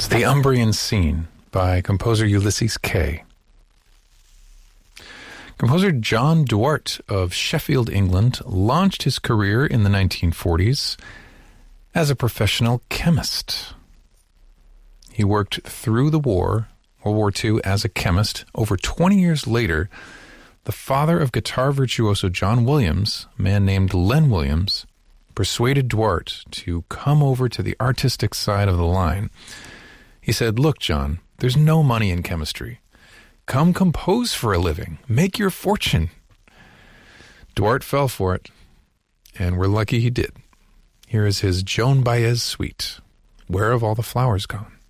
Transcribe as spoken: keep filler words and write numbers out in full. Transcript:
It's The Umbrian Scene by composer Ulysses Kay. Composer John Duarte of Sheffield, England, launched his career in the nineteen forties as a professional chemist. He worked through the war, World War Two, as a chemist. Over twenty years later, the father of guitar virtuoso John Williams, a man named Len Williams, persuaded Duarte to come over to the artistic side of the line. He said, "Look, John, there's no money in chemistry. Come compose for a living. Make your fortune." Duarte fell for it, and we're lucky he did. Here is his Joan Baez suite, Where Have All the Flowers Gone?